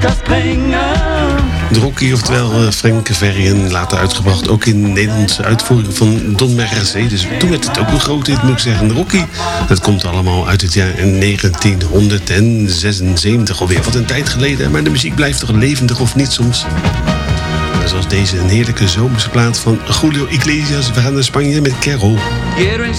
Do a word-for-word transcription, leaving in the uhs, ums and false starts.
De Rocky, oftewel uh, Frank Verrien, later uitgebracht ook in Nederlandse uitvoering van Don Mercedes. Toen werd het ook een grote hit, moet ik zeggen. De Rocky, dat komt allemaal uit het jaar negentienhonderdzesenzeventig alweer. Wat een tijd geleden, maar de muziek blijft toch levendig of niet soms? Maar zoals deze, een heerlijke zomerse plaat van Julio Iglesias. We gaan naar Spanje met Carol.